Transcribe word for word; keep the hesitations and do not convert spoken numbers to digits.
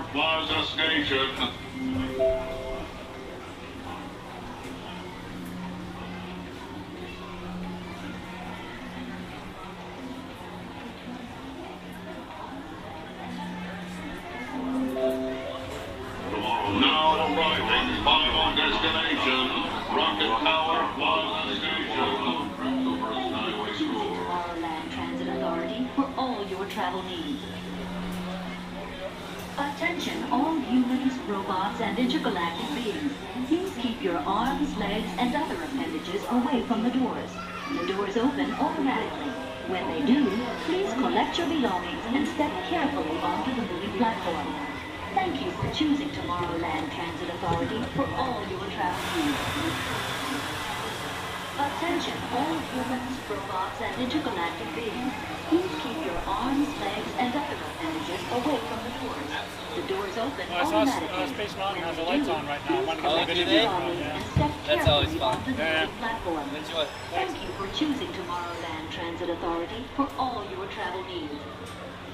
Plaza Station. Now arriving, final destination, Rocket Tower Plaza Station. Thank you for choosing Tomorrowland Transit Authority for all your travel needs. Attention all humans, robots, and intergalactic beings. Please keep your arms, legs, and other appendages away from the doors. The doors open automatically. When they do, please collect your belongings and step carefully onto the moving platform. Thank you for choosing Tomorrowland Transit Authority for all your travel needs. Attention all humans, robots, and intergalactic beings. Please keep your arms, legs, and other appendages away from the doors. The doors open Well, I saw automatically. uh, Space Mountain has the lights on right now. I want to get Oh, my do video they? on, yeah. And step That's always carefully fun. onto the Yeah. moving platform. Enjoy. Thank you for choosing Tomorrowland Transit Authority for all your travel needs.